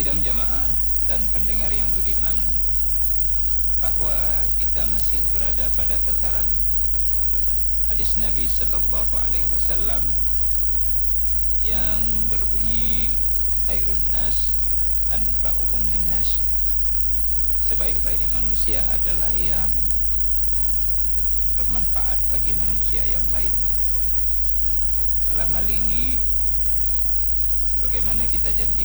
Sidang jamaah dan pendengar yang budiman, bahwa kita masih berada pada tataran hadis Nabi Sallallahu Alaihi Wasallam yang berbunyi khairun nas anfa'uhum linnas. Sebaik-baik manusia adalah yang bermanfaat bagi manusia yang lainnya. Dalam hal ini, sebagaimana kita janjikan